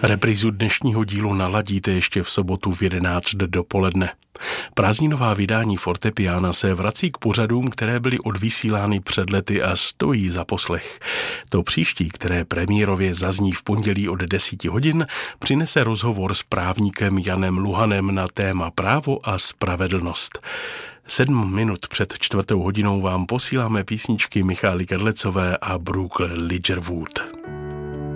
Reprízu dnešního dílu naladíte ještě v sobotu v 11 dopoledne. Prázdninová vydání fortepiána se vrací k pořadům, které byly odvysílány před lety a stojí za poslech. To příští, které premiérově zazní v pondělí od 10 hodin, přinese rozhovor s právníkem Janem Luhanem na téma právo a spravedlnost. 7 minut před 4. hodinou vám posíláme písničky Michály Kadlecové a Brooke Ligerwood.